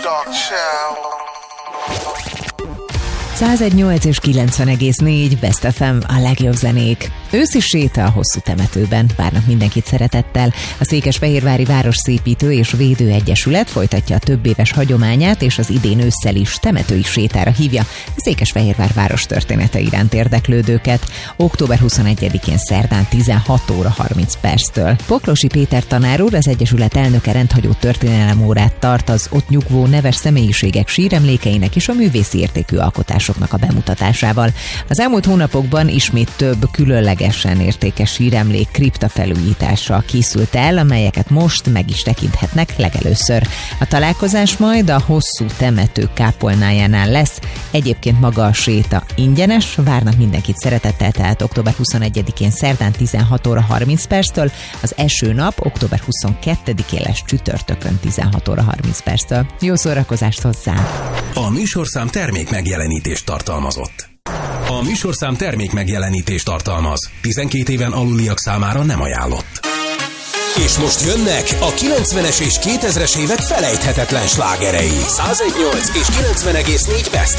Dog Chow. 101.8 és 90,4 Best FM, a legjobb zenék. Őszi séta a hosszú temetőben. Várnak mindenkit szeretettel. A Székesfehérvári Városszépítő és Védő Egyesület folytatja a többéves hagyományát, és az idén ősszel is temetői sétára hívja a Székesfehérvár város története iránt érdeklődőket. Október 21-én szerdán 16 óra 30 perctől. Poklosi Péter tanár úr, az Egyesület elnöke rendhagyó történelemórát tart az ott nyugvó neves személyiségek síremlékeinek és a művészi értékű alkotásoknak a bemutatásával. Az elmúlt hónapokban ismét több különlegesen értékes síremlék kripta felújítása készült el, amelyeket most meg is tekinthetnek legelőször. A találkozás majd a hosszú temető kápolnájánál lesz. Egyébként maga a séta ingyenes, várnak mindenkit szeretettel, tehát október 21-én szerdán 16 óra 30 perctől, az eső nap október 22-én lesz csütörtökön 16 óra 30 perctől. Jó szórakozást hozzá! A műsorszám termék megjelenítést tartalmazott. A műsorszám termék megjelenítést tartalmaz. 12 éven aluliak számára nem ajánlott. És most jönnek a 90-es és 2000-es évek felejthetetlen slágerei. 101.8 és 90,4 Best